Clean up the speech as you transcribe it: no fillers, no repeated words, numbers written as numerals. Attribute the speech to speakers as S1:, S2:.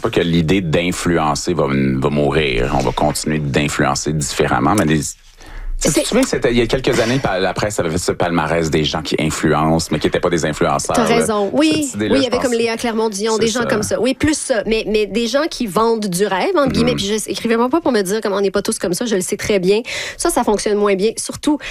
S1: pense pas que l'idée d'influencer va mourir. On va continuer d'influencer différemment, mais tu te souviens que il y a quelques années, la presse avait fait ce palmarès des gens qui influencent, mais qui n'étaient pas des influenceurs.
S2: T'as raison. Oui, il y avait comme Léa Clermont-Dion, des gens comme ça. Oui, plus ça. Mais des gens qui vendent du rêve, entre guillemets. Puis écrivez-moi pas pour me dire comment on n'est pas tous comme ça. Je le sais très bien. Ça fonctionne moins bien. Surtout